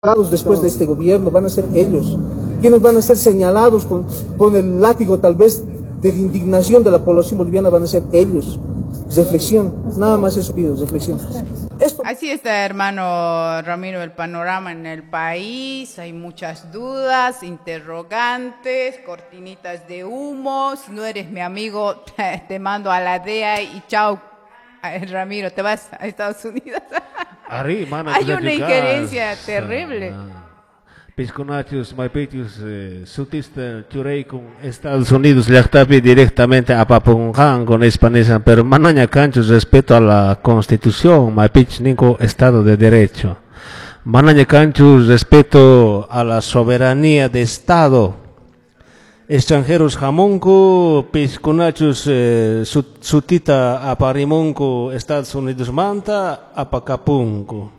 después de este gobierno van a ser ellos, quienes van a ser señalados con el látigo tal vez de indignación de la población boliviana, van a ser ellos. Reflexión, nada más eso pido, reflexión. Así está, hermano Ramiro, el panorama en el país. Hay muchas dudas, interrogantes, cortinitas de humo. Si no eres mi amigo, te mando a la DEA y chao. Ramiro, te vas a Estados Unidos. Hay una injerencia terrible. Pisconachos, Maipichos, Sutista, Churey con Estados Unidos, Llactapi directamente a Papunjan con Hispanesa, pero manaña canchos respeto a la Constitución, Maipich Nico Estado de Derecho. Manaña canchos respeto a la soberanía de Estado. Extranjeros jamonco, Pisconachos, Sutita a Parimonco, Estados Unidos Manta, a Pacapunco.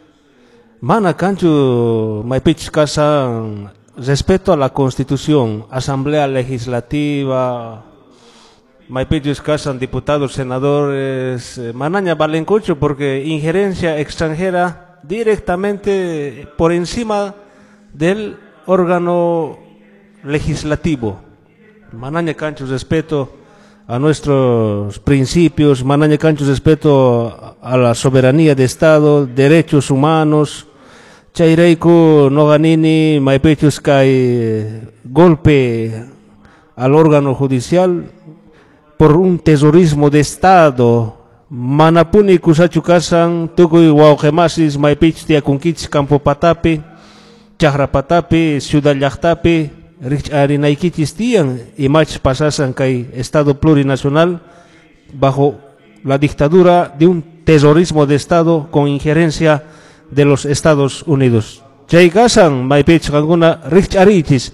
Mana cancho Maipich casan respeto a la Constitución, Asamblea Legislativa, Maipich casan diputados, senadores, manaña valencocho porque injerencia extranjera directamente por encima del órgano legislativo. Manaña cancho respeto a nuestros principios, manaña cancho respeto a la soberanía de Estado, derechos humanos. Chaireiko Noganini Maipechus cae golpe al órgano judicial por un terrorismo de Estado. Manapuni kusachukasan tukui wauhemasis Maipech tiakunkich Campo Patapi, Chahra Patapi, Ciudad Llactapi, Rich Arinaikichis tian y mach pasasan cae Estado plurinacional bajo la dictadura de un terrorismo de Estado con injerencia de los Estados Unidos. Chay casan Maipech Ganguna Rich Arichis,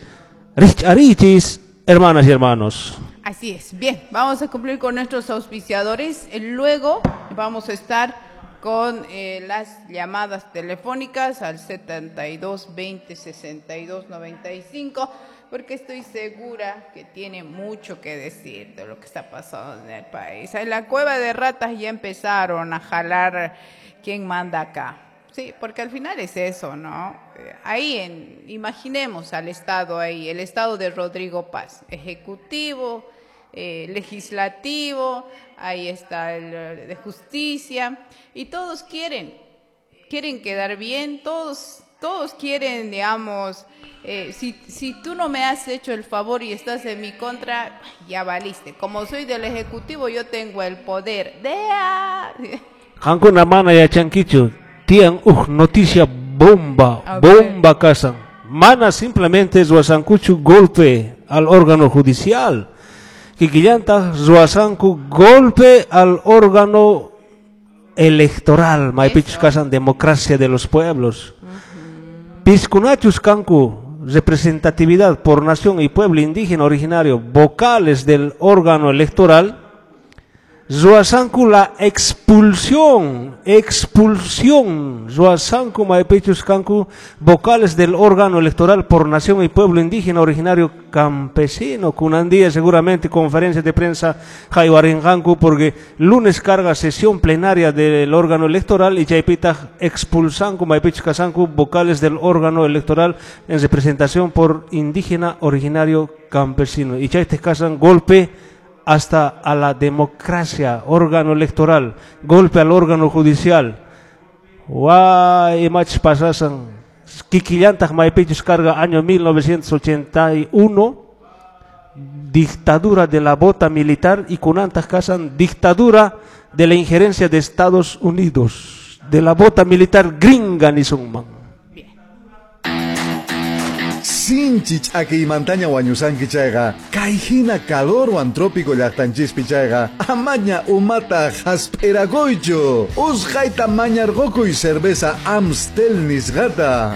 hermanas y hermanos. Así es. Bien, vamos a cumplir con nuestros auspiciadores. Luego vamos a estar con las llamadas telefónicas al 72 20 62 95, porque estoy segura que tiene mucho que decir de lo que está pasando en el país. En la cueva de ratas ya empezaron a jalar quién manda acá. Sí, porque al final es eso, ¿no? Imaginemos al Estado ahí, el Estado de Rodrigo Paz, ejecutivo, legislativo, ahí está el de justicia, y todos quieren quedar bien, todos quieren, digamos, si tú no me has hecho el favor y estás en mi contra, ya valiste. Como soy del ejecutivo, yo tengo el poder. Hankuna mana ya chanquicho. Tian noticia bomba, bomba casan. Mana simplemente Zuasancuchu golpe al órgano judicial. Kikillanta Zuasancu golpe al órgano electoral. Maipich casan democracia de los pueblos. Piscunachus cancu representatividad por nación y pueblo indígena originario, vocales del órgano electoral. Zuasancu la expulsión, Zuasancu Maipechus Cancu, vocales del órgano electoral por nación y pueblo indígena originario campesino, Cunandía seguramente conferencia de prensa Jaiwaringancu, porque lunes carga sesión plenaria del órgano electoral y Chaipita expulsancu Maipechus Casancu, vocales del órgano electoral en representación por indígena originario campesino. Y Chaite casan golpe hasta a la democracia, órgano electoral, golpe al órgano judicial. Guay, mach pasasan, Kikillantaj Maipechus carga año 1981, dictadura de la bota militar, y Kunantaj casan dictadura de la injerencia de Estados Unidos, de la bota militar gringa ni summan. Sinchich aquí montaña wañusanki chayga, kaijina calor wan trópico llaqtanchispi chayga, amaña umata hasperagoycho, usqayta mañargokuy cerveza Amstel nisqata.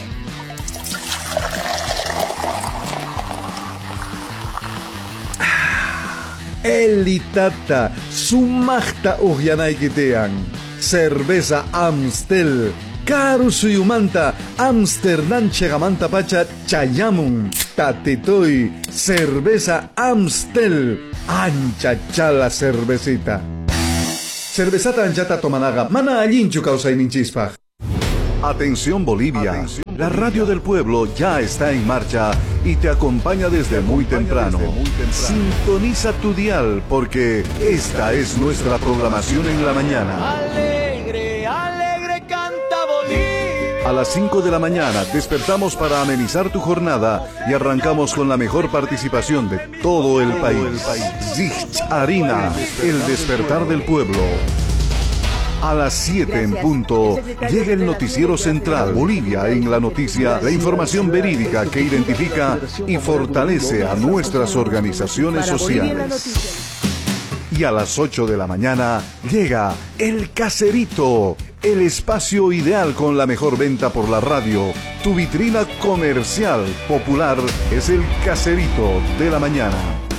Elitata, sumaqta uqyanaykiyan, cerveza Amstel. Karu suyumanta Amsterdam chegamanta pacha chayamun tatitoy cerveza Amstel ancha chala cervecita cervezata anchata tomanaga mana allinchu kausayninchispaj. Atención Bolivia, la radio del pueblo ya está en marcha y te acompaña desde muy temprano. Sintoniza tu dial porque esta es nuestra programación en la mañana. Alegre, alegre canta Bolivia. A las 5 de la mañana despertamos para amenizar tu jornada y arrancamos con la mejor participación de todo el país. Zich Harina, el despertar del pueblo. A las 7 en punto, llega el noticiero central Bolivia en la noticia, la información verídica que identifica y fortalece a nuestras organizaciones sociales. Y a las 8 de la mañana llega El Caserito, el espacio ideal con la mejor venta por la radio. Tu vitrina comercial popular es El Caserito de la mañana.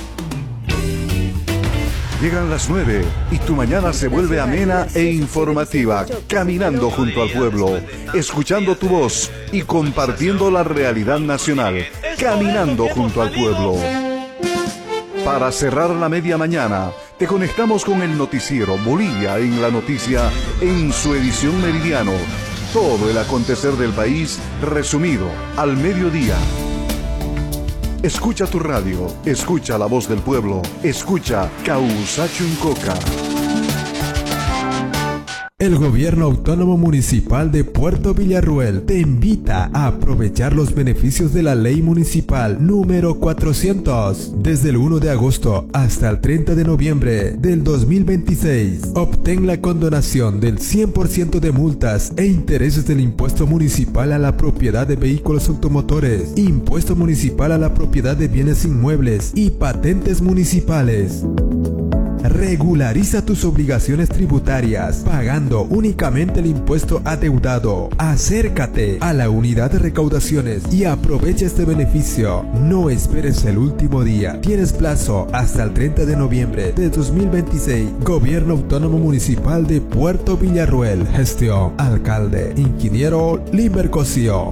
Llegan las 9 y tu mañana se vuelve amena e informativa, caminando junto al pueblo, escuchando tu voz y compartiendo la realidad nacional, caminando junto al pueblo. Para cerrar la media mañana, te conectamos con el noticiero Bolivia en la noticia en su edición meridiano. Todo el acontecer del país resumido al mediodía. Escucha tu radio, escucha la voz del pueblo, escucha Causachuncoca. El Gobierno Autónomo Municipal de Puerto Villarruel te invita a aprovechar los beneficios de la Ley Municipal número 400. Desde el 1 de agosto hasta el 30 de noviembre del 2026, obtén la condonación del 100% de multas e intereses del impuesto municipal a la propiedad de vehículos automotores, impuesto municipal a la propiedad de bienes inmuebles y patentes municipales. Regulariza tus obligaciones tributarias pagando únicamente el impuesto adeudado. Acércate a la unidad de recaudaciones y aprovecha este beneficio. No esperes el último día. Tienes plazo hasta el 30 de noviembre de 2026. Gobierno Autónomo Municipal de Puerto Villarruel. Gestión: Alcalde, Ingeniero Limber Cosío.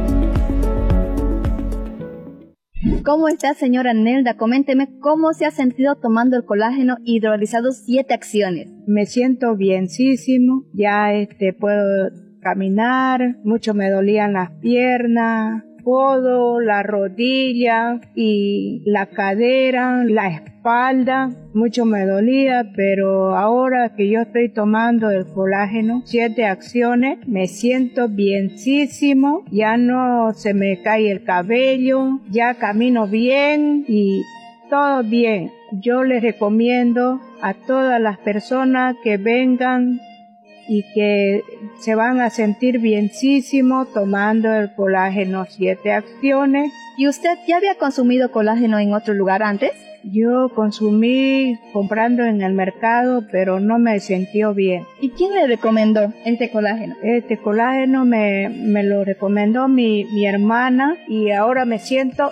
¿Cómo está, señora Nelda? Coménteme cómo se ha sentido tomando el colágeno hidrolizado 7 acciones. Me siento bienísimo, ya puedo caminar, mucho me dolían las piernas, codo, la rodilla y la cadera, la espalda, mucho me dolía, pero ahora que yo estoy tomando el colágeno 7 acciones, me siento bienísimo, ya no se me cae el cabello, ya camino bien y todo bien. Yo les recomiendo a todas las personas que vengan y que se van a sentir bienísimo tomando el colágeno 7 acciones. ¿Y usted ya había consumido colágeno en otro lugar antes? Yo consumí comprando en el mercado, pero no me sintió bien. ¿Y quién le recomendó este colágeno? Este colágeno me lo recomendó mi hermana y ahora me siento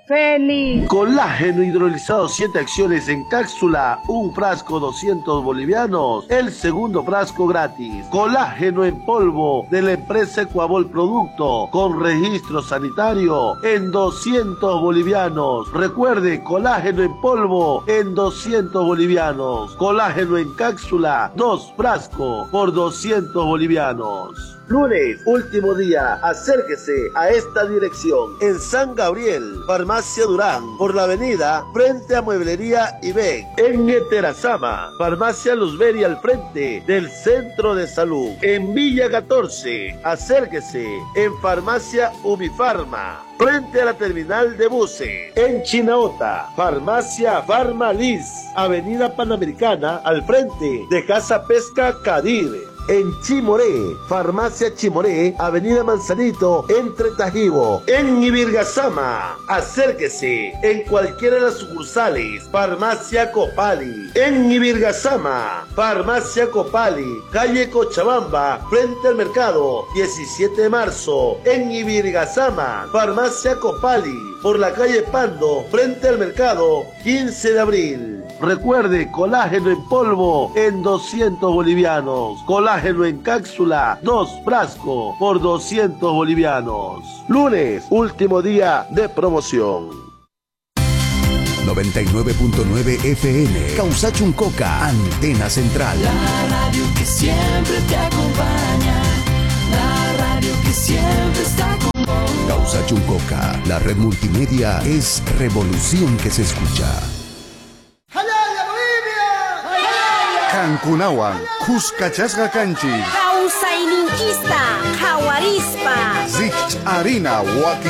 feliz. Colágeno hidrolizado 7 acciones en cápsula, un frasco 200 bolivianos, el segundo frasco gratis. Colágeno en polvo de la empresa Ecuabol Producto, con registro sanitario en 200 bolivianos. Recuerde, colágeno en polvo en 200 bolivianos. Colágeno en cápsula, 2 frascos por 200 bolivianos. Lunes, último día, acérquese a esta dirección. En San Gabriel, Farmacia Durán, por la avenida, frente a Mueblería Ibec. En Eterazama, Farmacia Luzberi al frente del Centro de Salud. En Villa 14, acérquese en Farmacia Ubifarma, frente a la terminal de buses. En Chinaota, Farmacia Farmaliz, Avenida Panamericana, al frente de Casa Pesca Cadir. En Chimoré, Farmacia Chimoré, Avenida Manzanito, entre Tajibo. En Ibirgazama, acérquese en cualquiera de las sucursales, Farmacia Copali. En Ibirgazama, Farmacia Copali, calle Cochabamba, frente al mercado, 17 de marzo. En Ibirgazama, Farmacia Copali, por la calle Pando, frente al mercado, 15 de abril. Recuerde, colágeno en polvo en 200 bolivianos. Colágeno en cápsula, 2 frascos por 200 bolivianos. Lunes, último día de promoción. 99.9 FM, Causachuncoca, antena central. La radio que siempre te acompaña. La radio Coca. La red multimedia es revolución que se escucha. Cancunawan, Cuscachasga Canchis. Causa ininchista, Jaguarispa. Zich Harina, Waki